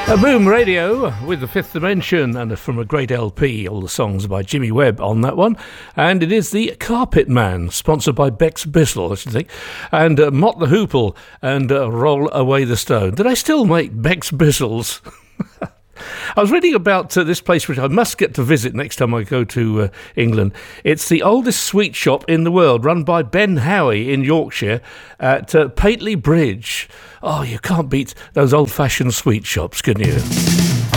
Boom Radio with The Fifth Dimension, and from a great LP, all the songs by Jimmy Webb on that one. And it is The Carpet Man, sponsored by Bex Bissell, I should think, and Mott the Hoople and Roll Away the Stone. Did I still make Bex Bissell's? I was reading about this place which I must get to visit next time I go to England. It's the oldest sweet shop in the world, run by Ben Howie in Yorkshire at Pateley Bridge. Oh, you can't beat those old-fashioned sweet shops, can you?